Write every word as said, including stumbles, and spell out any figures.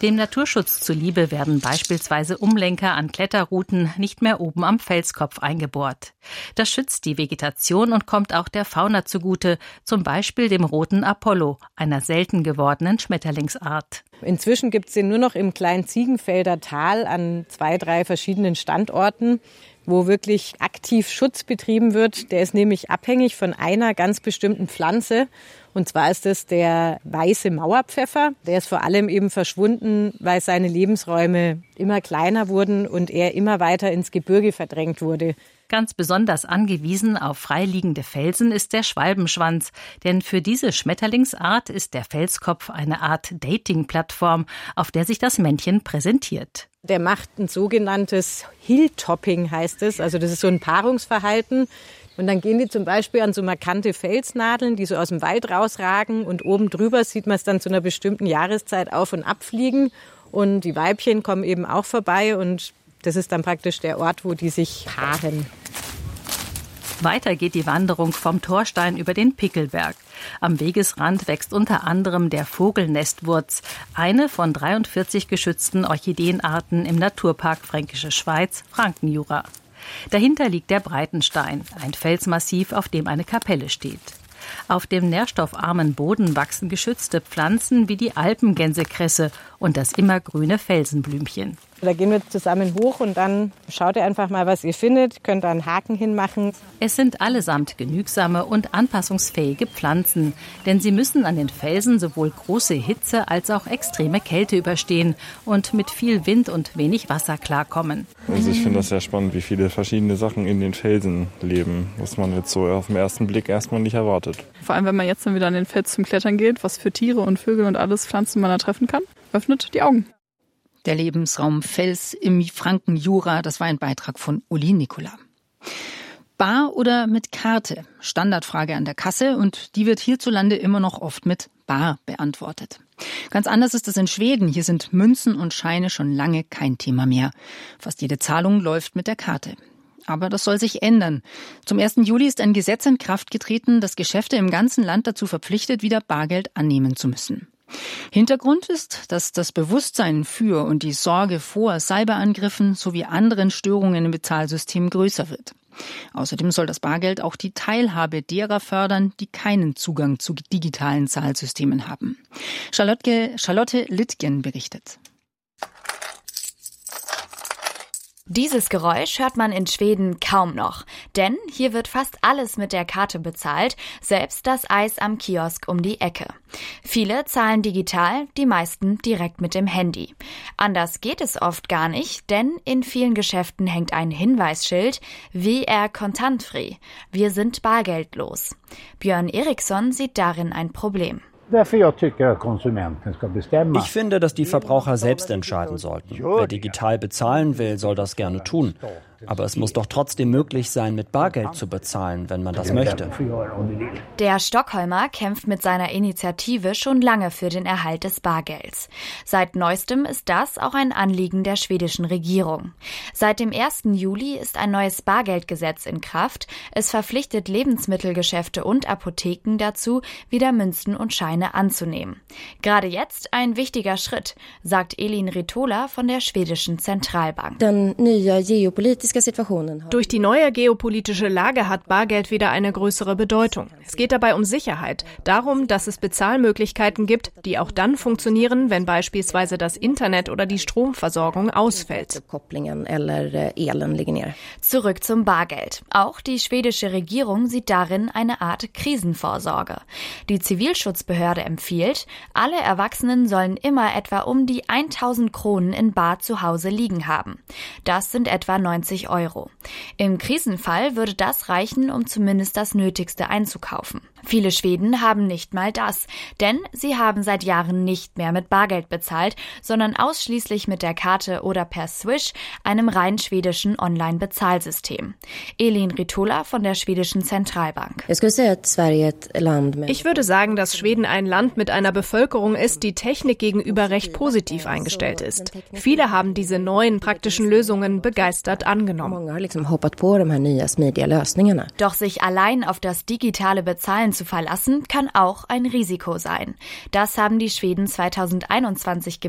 Dem Naturschutz zuliebe werden beispielsweise Umlenker an Kletterrouten nicht mehr oben am Felskopf eingebohrt. Das schützt die Vegetation und kommt auch der Fauna zugute, zum Beispiel dem roten Apollo, einer selten gewordenen Schmetterlingsart. Inzwischen gibt es den nur noch im kleinen Ziegenfelder Tal an zwei, drei verschiedenen Standorten, wo wirklich aktiv Schutz betrieben wird. Der ist nämlich abhängig von einer ganz bestimmten Pflanze. Und zwar ist es der weiße Mauerpfeffer. Der ist vor allem eben verschwunden, weil seine Lebensräume immer kleiner wurden und er immer weiter ins Gebirge verdrängt wurde. Ganz besonders angewiesen auf freiliegende Felsen ist der Schwalbenschwanz. Denn für diese Schmetterlingsart ist der Felskopf eine Art Dating-Plattform, auf der sich das Männchen präsentiert. Der macht ein sogenanntes Hilltopping, heißt es. Also das ist so ein Paarungsverhalten. Und dann gehen die zum Beispiel an so markante Felsnadeln, die so aus dem Wald rausragen. Und oben drüber sieht man es dann zu einer bestimmten Jahreszeit auf- und abfliegen. Und die Weibchen kommen eben auch vorbei. Und das ist dann praktisch der Ort, wo die sich paaren. Weiter geht die Wanderung vom Torstein über den Pickelberg. Am Wegesrand wächst unter anderem der Vogelnestwurz, eine von dreiundvierzig geschützten Orchideenarten im Naturpark Fränkische Schweiz, Frankenjura. Dahinter liegt der Breitenstein, ein Felsmassiv, auf dem eine Kapelle steht. Auf dem nährstoffarmen Boden wachsen geschützte Pflanzen wie die Alpengänsekresse und das immergrüne Felsenblümchen. Da gehen wir zusammen hoch und dann schaut ihr einfach mal, was ihr findet. Könnt da einen Haken hinmachen. Es sind allesamt genügsame und anpassungsfähige Pflanzen, denn sie müssen an den Felsen sowohl große Hitze als auch extreme Kälte überstehen und mit viel Wind und wenig Wasser klarkommen. Also ich finde das sehr spannend, wie viele verschiedene Sachen in den Felsen leben, was man jetzt so auf den ersten Blick erstmal nicht erwartet. Vor allem, wenn man jetzt dann wieder an den Fels zum Klettern geht, was für Tiere und Vögel und alles Pflanzen man da treffen kann, öffnet die Augen. Der Lebensraum Fels im Frankenjura, das war ein Beitrag von Uli Nikola. Bar oder mit Karte? Standardfrage an der Kasse und die wird hierzulande immer noch oft mit Bar beantwortet. Ganz anders ist es in Schweden. Hier sind Münzen und Scheine schon lange kein Thema mehr. Fast jede Zahlung läuft mit der Karte. Aber das soll sich ändern. Zum ersten Juli ist ein Gesetz in Kraft getreten, das Geschäfte im ganzen Land dazu verpflichtet, wieder Bargeld annehmen zu müssen. Hintergrund ist, dass das Bewusstsein für und die Sorge vor Cyberangriffen sowie anderen Störungen im Bezahlsystem größer wird. Außerdem soll das Bargeld auch die Teilhabe derer fördern, die keinen Zugang zu digitalen Zahlsystemen haben. Charlotte, Charlotte Littgen berichtet. Dieses Geräusch hört man in Schweden kaum noch, denn hier wird fast alles mit der Karte bezahlt, selbst das Eis am Kiosk um die Ecke. Viele zahlen digital, die meisten direkt mit dem Handy. Anders geht es oft gar nicht, denn in vielen Geschäften hängt ein Hinweisschild, W R kontantfri, wir sind bargeldlos. Björn Eriksson sieht darin ein Problem. Ich finde, dass die Verbraucher selbst entscheiden sollten. Wer digital bezahlen will, soll das gerne tun. Aber es muss doch trotzdem möglich sein, mit Bargeld zu bezahlen, wenn man das möchte. Der Stockholmer kämpft mit seiner Initiative schon lange für den Erhalt des Bargelds. Seit neuestem ist das auch ein Anliegen der schwedischen Regierung. Seit dem ersten Juli ist ein neues Bargeldgesetz in Kraft. Es verpflichtet Lebensmittelgeschäfte und Apotheken dazu, wieder Münzen und Scheine anzunehmen. Gerade jetzt ein wichtiger Schritt, sagt Elin Ritola von der schwedischen Zentralbank. Durch die neue geopolitische Lage hat Bargeld wieder eine größere Bedeutung. Es geht dabei um Sicherheit, darum, dass es Bezahlmöglichkeiten gibt, die auch dann funktionieren, wenn beispielsweise das Internet oder die Stromversorgung ausfällt. Zurück zum Bargeld. Auch die schwedische Regierung sieht darin eine Art Krisenvorsorge. Die Zivilschutzbehörde empfiehlt, alle Erwachsenen sollen immer etwa um die tausend Kronen in bar zu Hause liegen haben. Das sind etwa neunzig Euro. Im Krisenfall würde das reichen, um zumindest das Nötigste einzukaufen. Viele Schweden haben nicht mal das, denn sie haben seit Jahren nicht mehr mit Bargeld bezahlt, sondern ausschließlich mit der Karte oder per Swish, einem rein schwedischen Online-Bezahlsystem. Elin Ritola von der schwedischen Zentralbank. Ich würde sagen, dass Schweden ein Land mit einer Bevölkerung ist, die Technik gegenüber recht positiv eingestellt ist. Viele haben diese neuen praktischen Lösungen begeistert angenommen. Doch sich allein auf das digitale Bezahlen zu verlassen, kann auch ein Risiko sein. Das haben die Schweden zweitausendeinundzwanzig